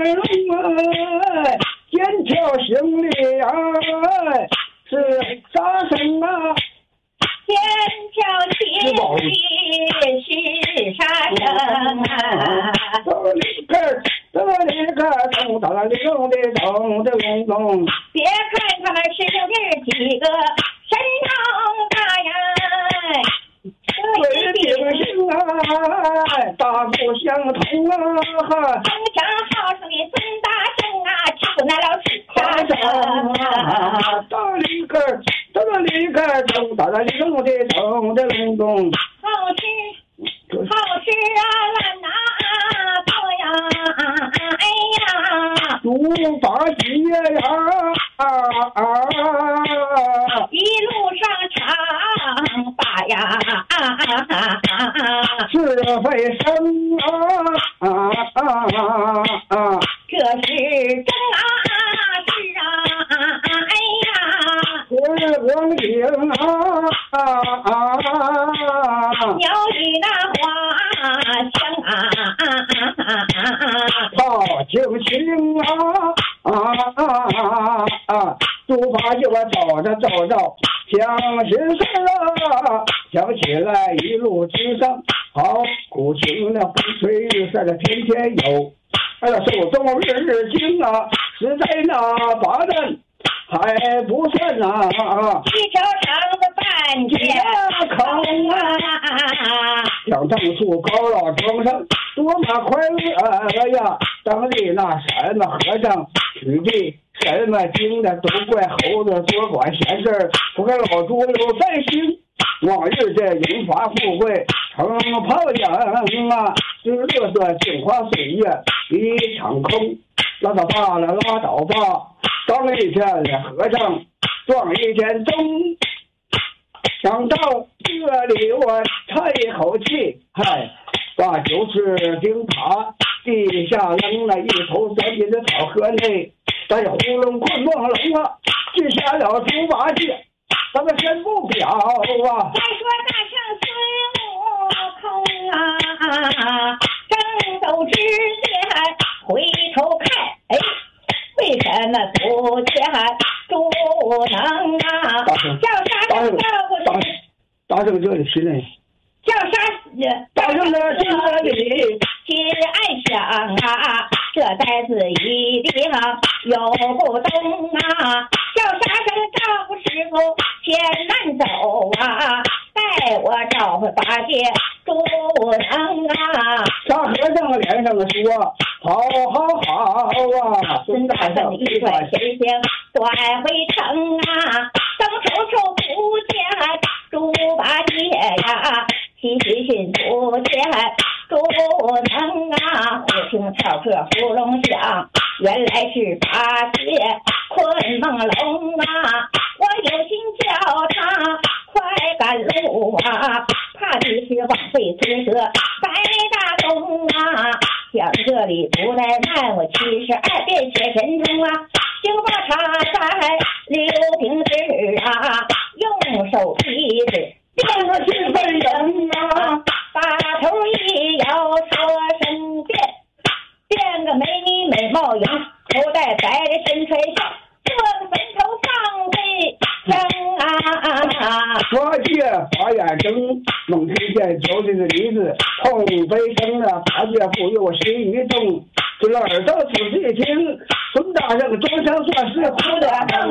剑挑行李啊，是啥声啊？ 剑挑行李是啥声啊？ 这里个咚哒啦哩咚的咚的咚咚。 别看他们是有点几个神通大呀， 对定性啊，大不相同啊。 城墙好声的孙大圣啊，吃不难了吃啥声啊？ 大里个咚哒啦哩咚的咚的咚咚。 好吃啊，烂拿破呀，哎呀， 猪八戒呀， 一路上唱吧呀， 是非生啊， 这是真啊，是啊，哎呀， 是光景啊， 鸟语那花香啊， 好清清啊，猪八戒我走着，想是事啊，想起来一路之上，好苦情那风吹日晒的天天有，手中日日经啊，实在那把人还不算啊， 一条长的半截空啊， 想当初高老庄上多么快乐呀！当里那什么和尚取的什么经的，都怪猴子多管闲事，不该老猪有在心。往日这荣华富贵成泡影啊，只乐得镜花水月一场空。拉倒吧，当一天和尚撞一天钟。想到这里我叹一口气，把九尺钉耙地下扔了一头钻进这草河内，在呼隆困梦龙啊，记下了猪八戒，咱们先不表啊。 再说大圣孙悟空啊，正走之间回头看，为什么不见猪能啊？叫啥声叫不出？ 大圣这里是呢。 叫啥？ 大圣的这里心暗想啊，这呆子一定有不懂啊！叫啥声赵师傅先慢走啊，带我找回八戒猪能啊！ 沙和尚脸上说好啊， 孙大圣一转身形转回城啊，等瞅不见猪八戒呀，细寻不见猪能啊，忽听跳客呼隆响，原来是八戒困梦龙啊！我有心叫他快赶路啊，怕的是枉费尊蛇白大东啊！想这里不耐慢，我72变写神通啊，就把他在溜平指啊，用手一指变个是本人啊，把头一摇说声变个美女美貌扬，头戴白身穿上，做坟头放飞生啊！ 八戒把眼睁，猛听见酒里的梨子痛悲声啊！八戒不由心一动，这耳朵仔细听，孙大圣终生算是哭的。